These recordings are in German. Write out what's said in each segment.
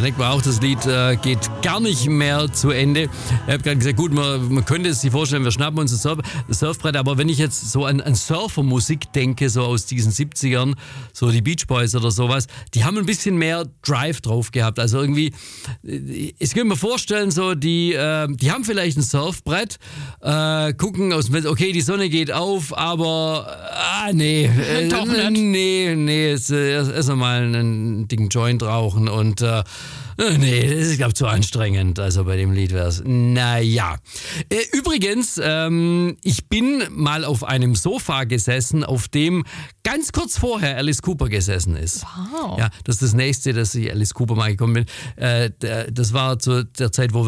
denkt man auch, das Lied geht gar nicht mehr zu Ende. Ich habe gerade gesagt, gut, man könnte es sich vorstellen, wir schnappen uns das Surfbrett, aber wenn ich jetzt so an Surfermusik denke, so aus diesen 70ern, so die Beach Boys oder sowas, die haben ein bisschen mehr Drive drauf gehabt. Also irgendwie, ich könnte mir vorstellen, so die haben vielleicht ein Surfbrett, gucken aus dem Fenster, okay, die Sonne geht auf, aber nee, Doch nicht. nee, jetzt erst einmal einen dicken Joint rauchen und nee, das ist, glaube ich, zu anstrengend. Also bei dem Lied wäre es, naja. Übrigens, ich bin mal auf einem Sofa gesessen, auf dem ganz kurz vorher Alice Cooper gesessen ist. Wow. Ja, das ist das Nächste, dass ich Alice Cooper mal gekommen bin. Das war zu der Zeit, wo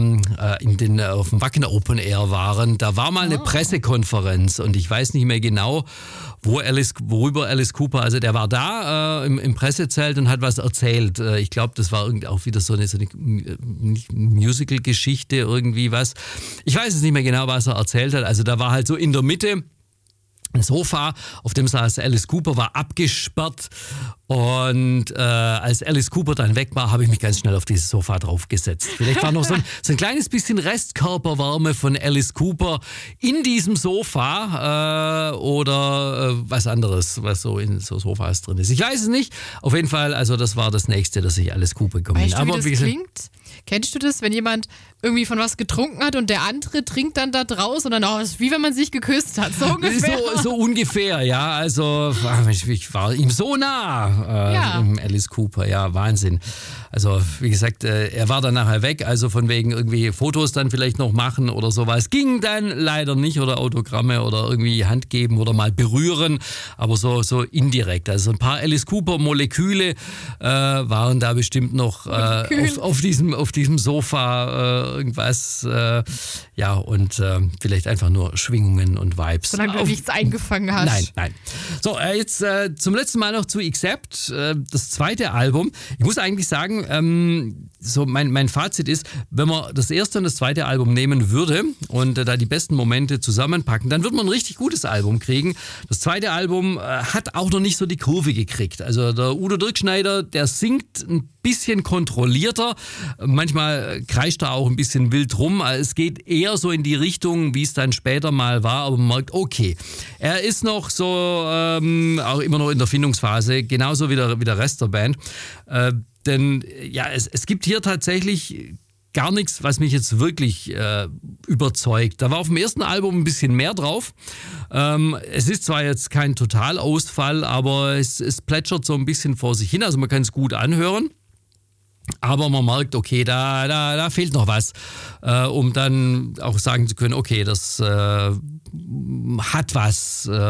wir auf dem Wacken Open Air waren. Da war mal eine Pressekonferenz und ich weiß nicht mehr genau, worüber Alice Cooper, also der war da im Pressezelt und hat was erzählt. Ich glaube, das war auch wieder so eine Musical-Geschichte, irgendwie was. Ich weiß es nicht mehr genau, was er erzählt hat. Also da war halt so in der Mitte ein Sofa, auf dem saß Alice Cooper, war abgesperrt und als Alice Cooper dann weg war, habe ich mich ganz schnell auf dieses Sofa draufgesetzt. Vielleicht war noch so ein kleines bisschen Restkörperwärme von Alice Cooper in diesem Sofa oder was anderes, was so in so Sofas drin ist. Ich weiß es nicht. Auf jeden Fall, also das war das Nächste, dass ich Alice Cooper komme. Weißt du, wie das klingt? Kennst du das, wenn jemand irgendwie von was getrunken hat und der andere trinkt dann da draus und dann, es ist wie wenn man sich geküsst hat, so ungefähr. So ungefähr, ja, also ich war ihm so nah, im Alice Cooper, ja, Wahnsinn. Also wie gesagt, er war dann nachher weg, also von wegen irgendwie Fotos dann vielleicht noch machen oder sowas, ging dann leider nicht oder Autogramme oder irgendwie Hand geben oder mal berühren, aber so indirekt. Also ein paar Alice Cooper Moleküle waren da bestimmt noch auf diesem Sofa irgendwas, ja, und vielleicht einfach nur Schwingungen und Vibes. Solange du nichts eingefangen hast. Nein. So, jetzt zum letzten Mal noch zu Accept, das zweite Album. Ich muss eigentlich sagen, so mein Fazit ist, wenn man das erste und das zweite Album nehmen würde und da die besten Momente zusammenpacken, dann würde man ein richtig gutes Album kriegen. Das zweite Album hat auch noch nicht so die Kurve gekriegt. Also der Udo Dirkschneider, der singt ein bisschen kontrollierter. Manchmal kreischt er auch ein bisschen wild rum. Es geht eher so in die Richtung, wie es dann später mal war, aber man merkt, okay, er ist noch so auch immer noch in der Findungsphase, genauso wie der Rest der Band. Denn ja, es gibt hier tatsächlich gar nichts, was mich jetzt wirklich überzeugt. Da war auf dem ersten Album ein bisschen mehr drauf. Es ist zwar jetzt kein Totalausfall, aber es plätschert so ein bisschen vor sich hin, also man kann es gut anhören. Aber man merkt, okay, da fehlt noch was, um dann auch sagen zu können, okay, das hat was.